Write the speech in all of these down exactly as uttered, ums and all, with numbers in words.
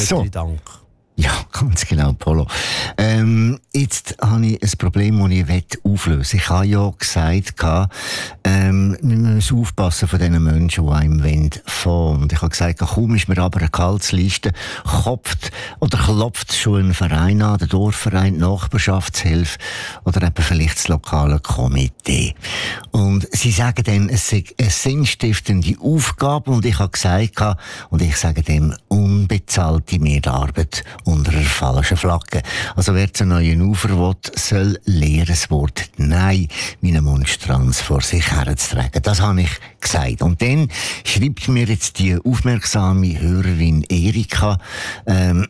Herzlichen so. Dank. Ja, ganz genau, Polo. Ähm, jetzt habe ich ein Problem, das ich auflösen will. Ich habe ja gesagt, ähm, wir müssen aufpassen von diesen Menschen, die einem wollen fahren. Und ich habe gesagt, kaum ist mir aber eine Gehaltsliste, kopft oder klopft schon ein Verein an, der Dorfverein, die Nachbarschaftshilfe oder eben vielleicht das lokale Komitee. Und sie sagen dann, es sei eine sinnstiftende Aufgabe und ich habe gesagt, und ich sage dem, unbezahlte Mehrarbeit unter einer falschen Flagge. Also wer zu neuen Ufer will, soll lernen, das Wort Nein wie eine Monstranz vor sich herzutragen. Das habe ich gesagt. Und dann schreibt mir jetzt die aufmerksame Hörerin Erika, ähm,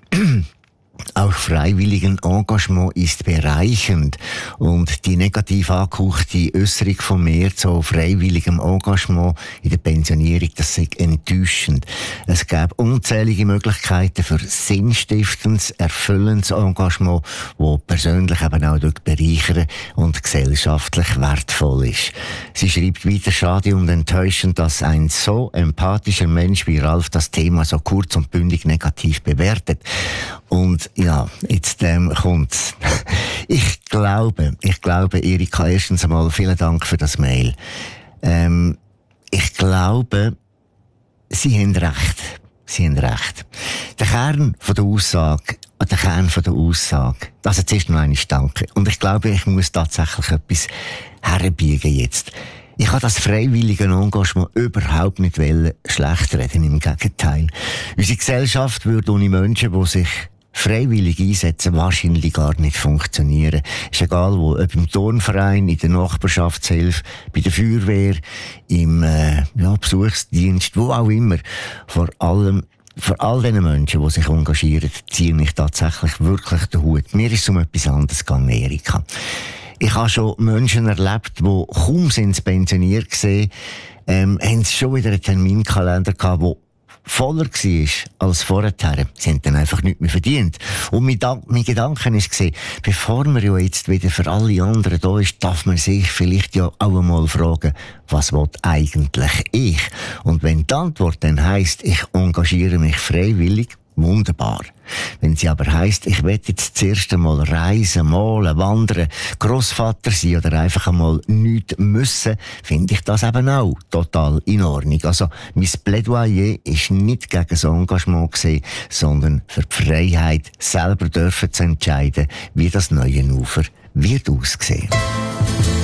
auch freiwilligen Engagement ist bereichernd. Und die negativ angehauchte Äußerung von mir zu freiwilligem Engagement in der Pensionierung, das ist enttäuschend. Es gäbe unzählige Möglichkeiten für sinnstiftendes, erfüllendes Engagement, das persönlich eben auch bereichern und gesellschaftlich wertvoll ist. Sie schreibt weiter, schade und enttäuschend, dass ein so empathischer Mensch wie Ralf das Thema so kurz und bündig negativ bewertet. Und ja, jetzt ähm, kommt's. Ich glaube, ich glaube, Erika, erstens einmal vielen Dank für das Mail. Ähm, ich glaube, Sie haben recht. Sie haben recht. Der Kern von der Aussage, der Kern von der Aussage, das jetzt ist noch einmal Danke. Und ich glaube, ich muss tatsächlich etwas herbiegen jetzt. Ich habe das freiwillige Engagement überhaupt nicht schlecht reden, im Gegenteil. Unsere Gesellschaft würde ohne Menschen, die sich freiwillig einsetzen, wahrscheinlich gar nicht funktionieren. Ist egal wo, ob im Turnverein, in der Nachbarschaftshilfe, bei der Feuerwehr, im äh, ja, Besuchsdienst, wo auch immer. Vor allem, für all diesen Menschen, die sich engagieren, ziehe ich tatsächlich wirklich den Hut. Mir ist es um etwas anderes gegangen, Erika. Ich habe schon Menschen erlebt, die kaum sind pensioniert gesehen, ähm, haben sie schon wieder einen Terminkalender gehabt, der voller war als vorher. Sie haben dann einfach nichts mehr verdient. Und mein, da- mein Gedanke war, bevor man ja jetzt wieder für alle anderen da ist, darf man sich vielleicht ja auch einmal fragen, was will eigentlich ich? Und wenn die Antwort dann heisst, ich engagiere mich freiwillig, wunderbar. Wenn sie aber heisst, ich will jetzt zuerst einmal reisen, malen, wandern, Grossvater sein oder einfach einmal nichts müssen, finde ich das eben auch total in Ordnung. Also, mein Plädoyer ist nicht gegen das Engagement gewesen, sondern für die Freiheit, selber dürfen zu entscheiden, wie das neue Ufer wird aussehen.